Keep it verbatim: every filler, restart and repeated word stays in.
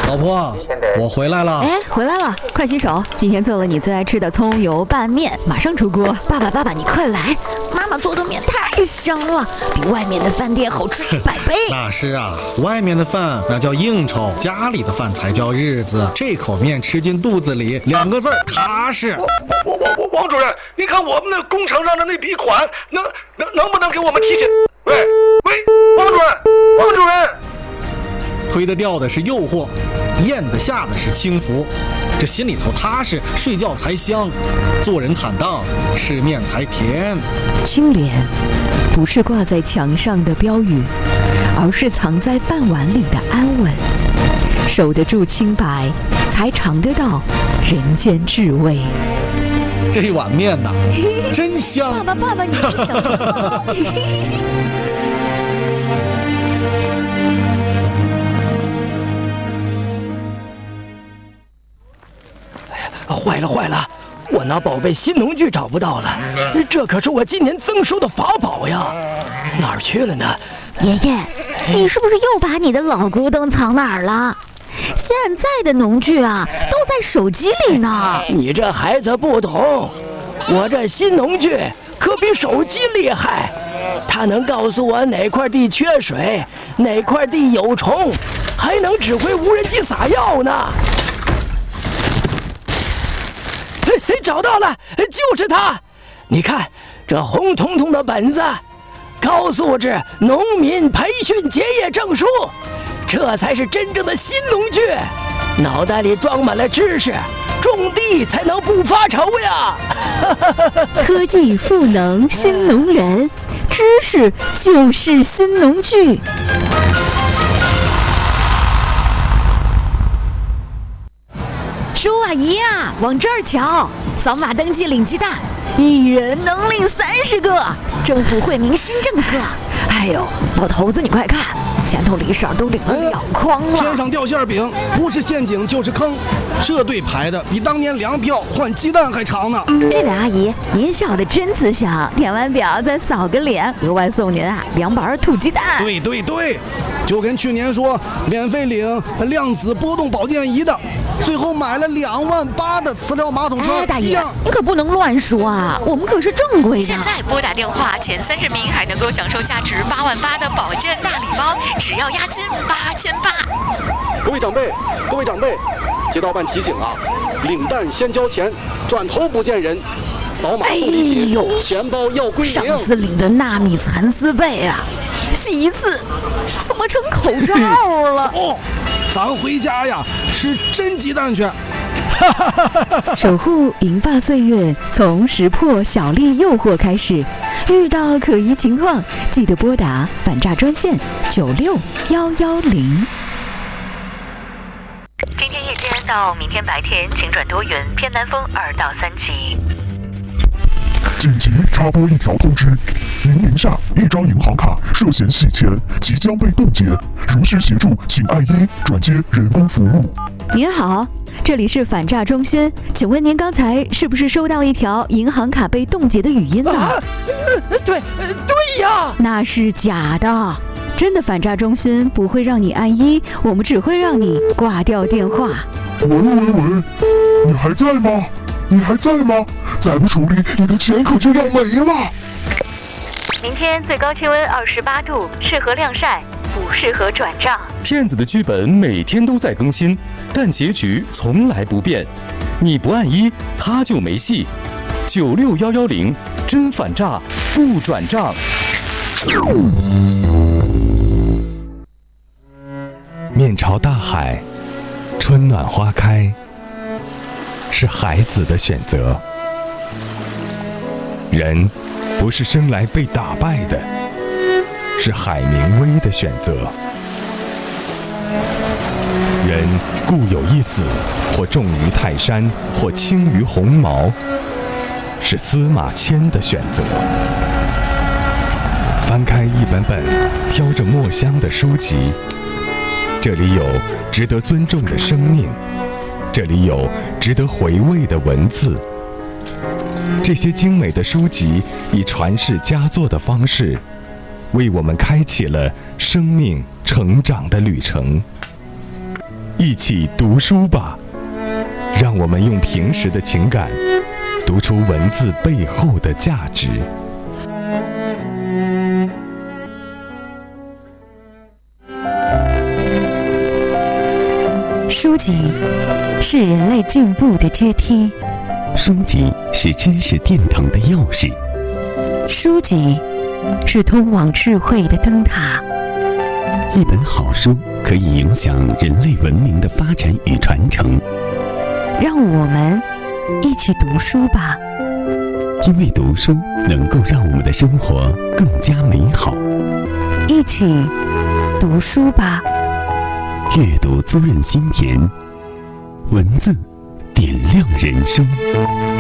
老婆，我回来了。 哎，回来了，快洗手。今天做了你最爱吃的葱油拌面，马上出锅。爸爸，爸爸，你快来，妈妈做的面太香了，比外面的饭店好吃一百倍。 那是啊，外面的饭那叫应酬，家里的饭才叫日子。这口面吃进肚子里，两个字儿踏实。 我我我王主任，你看我们那工程上的那笔款，能能能不能给我们提前？喂喂，王主任，王主任。 推得掉的是诱惑，咽得下的是轻浮，这心里头踏实，睡觉才香，做人坦荡，吃面才甜。 清廉不是挂在墙上的标语，而是藏在饭碗里的安稳。守得住清白，才尝得到人间至味。 这碗面呐，真香！ 爸爸，爸爸，你是小什么？ 坏了坏了，我那宝贝新农具找不到了，这可是我今年增收的法宝呀，哪儿去了呢？ 爷爷，你是不是又把你的老古董藏哪儿了？现在的农具啊，都在手机里呢。 你这孩子不懂，我这新农具可比手机厉害，它能告诉我哪块地缺水，哪块地有虫，还能指挥无人机撒药呢。找到了，就是它！你看这红彤彤的本子，高素质农民培训结业证书，这才是真正的新农具。脑袋里装满了知识，种地才能不发愁呀！ 科技赋能新农人，知识就是新农具。 叔啊姨啊，往这儿瞧，扫码登记领鸡蛋， 一人能领三十个， 政府惠民新政策。 哎呦，老头子你快看，前头李婶都领了两筐了。 天上掉馅饼，不是陷阱就是坑，这队排的比当年粮票换鸡蛋还长呢。 这位阿姨，您笑的真慈祥，填完表再扫个脸，额外送您啊两板土鸡蛋。 对对对，就跟去年说免费领量子波动保健仪的，最后买了两万八的磁疗马桶刷。 哎，大爷，你可不能乱说啊，我们可是正规的。 现在拨打电话前三十名还能够享受价值八万八的保健大礼包，只要押金八千八。 各位长辈，各位长辈，街道办提醒啊，领蛋先交钱，转头不见人。扫码送礼品，哎、钱包要归零。 上次领的纳米蚕丝被啊，洗一次怎么成口罩了？ 走，咱回家呀，吃真鸡蛋去。 守护银发岁月，从识破小利诱惑开始。遇到可疑情况，记得拨打反诈专线九六幺幺零。 今天夜间到明天白天，晴转多云，偏南风二到三级。 紧急插播一条通知：您名下一张银行卡涉嫌洗钱，即将被冻结。如需协助，请按一转接人工服务。 您好，这里是反诈中心，请问您刚才是不是收到一条银行卡被冻结的语音呢？ 啊，呃、对，呃、对呀， 那是假的。真的反诈中心不会让你按一，我们只会让你挂掉电话。 喂喂喂，你还在吗？你还在吗？再不处理，你的钱可就要没了。 明天最高气温二十八度，适合晾晒，不适合转账。 骗子的剧本每天都在更新，但结局从来不变。你不按一，他就没戏。九六幺幺零，真反诈不转账。 面朝大海，春暖花开，是孩子的选择。人不是生来被打败的，是海明威的选择。人固有一死，或重于泰山，或轻于鸿毛，是司马迁的选择。翻开一本本飘着墨香的书籍，这里有值得尊重的生命，这里有值得回味的文字。这些精美的书籍以传世佳作的方式，为我们开启了生命成长的旅程。 一起读书吧，让我们用平时的情感读出文字背后的价值。 书籍是人类进步的阶梯， 书籍是知识殿堂的钥匙， 书籍是通往智慧的灯塔。 一本好书可以影响人类文明的发展与传承。 让我们一起读书吧， 因为读书能够让我们的生活更加美好。 一起读书吧， 阅读滋润心田，文字点亮人生。